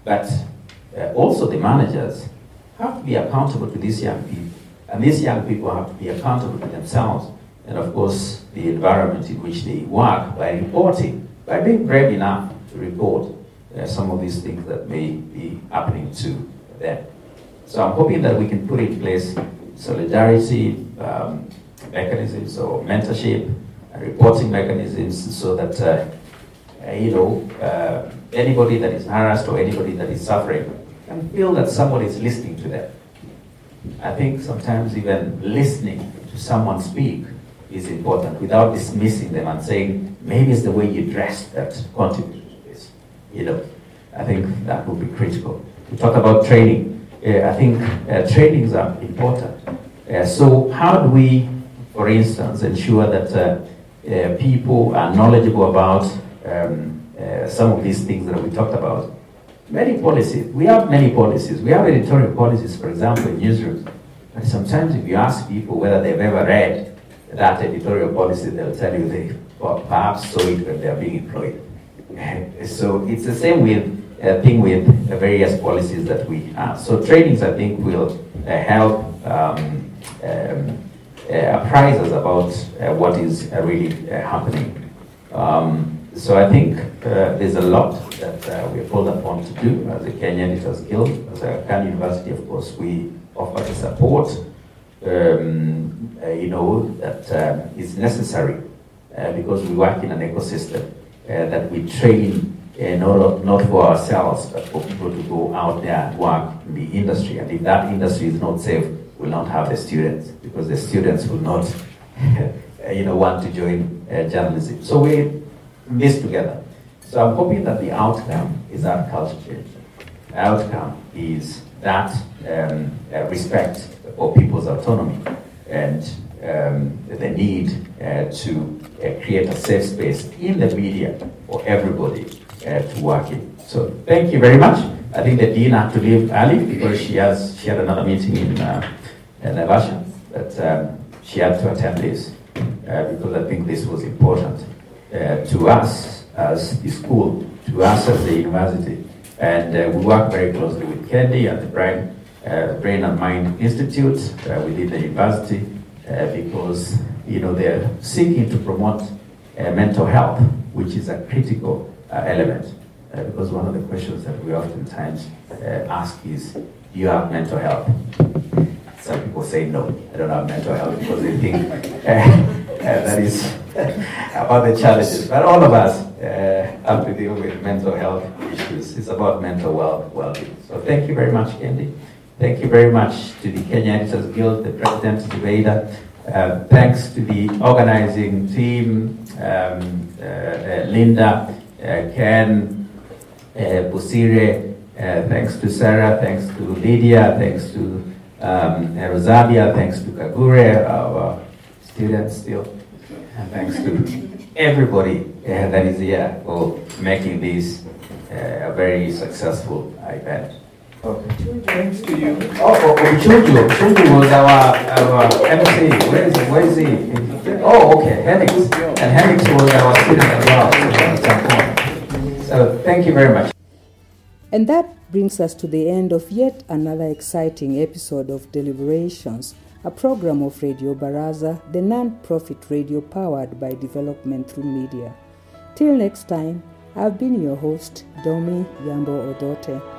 but also the managers have to be accountable to these young people. And these young people have to be accountable to themselves and, of course, the environment in which they work by reporting, by being brave enough to report some of these things that may be happening to them. So I'm hoping that we can put in place solidarity mechanisms or mentorship and reporting mechanisms so that anybody that is harassed or anybody that is suffering can feel that somebody is listening to them. I think sometimes even listening to someone speak is important without dismissing them and saying, maybe it's the way you dress that contributes to this. I think that would be critical. We talk about training. I think trainings are important. So how do we, for instance, ensure that people are knowledgeable about some of these things that we talked about? Many policies. We have many policies. We have editorial policies, for example, in newsrooms. And sometimes if you ask people whether they've ever read that editorial policy, they'll tell you they perhaps saw it when they're being employed. So it's the same thing with various policies that we have. So trainings, I think, will help apprise us about what is really happening. So I think there's a lot that we're called upon to do as a Kenya Editors Guild. As a Khan University, of course, we offer the support, that is necessary because we work in an ecosystem that we train not for ourselves, but for people to go out there and work in the industry. And if that industry is not safe, we'll not have the students, because the students will not want to join journalism. So we this together. So I'm hoping that the outcome is that culture change. The outcome is that respect for people's autonomy and the need to create a safe space in the media for everybody to work in. So thank you very much. I think the dean had to leave early because she had another meeting in Naivasha, but she had to attend this because I think this was important. To us as the school, to us as the university. And we work very closely with Kendi and the Brain and Mind Institute within the university because they're seeking to promote mental health, which is a critical element. Because one of the questions that we oftentimes ask is, do you have mental health? Some people say no, I don't have mental health, because they think that is about the challenges. But all of us have to deal with mental health issues. It's about mental well-being. So thank you very much, Kendi. Thank you very much to the Kenya Editors Guild, the president, Zubeida. Thanks to the organizing team, Linda, Ken, Busire. Thanks to Sarah. Thanks to Lydia. Thanks to Rosabia. Thanks to Kagure, our students still. And thanks to everybody that is here for making this a very successful event. Okay. Thanks to you. Chunju was our MC. Where is he? Oh, okay, Henix. And Henix was our student as well at some point. So thank you very much. And that brings us to the end of yet another exciting episode of Deliberations, a program of Radio Baraza, the non-profit radio powered by development through media. Till next time, I've been your host, Domi Yambo Odote.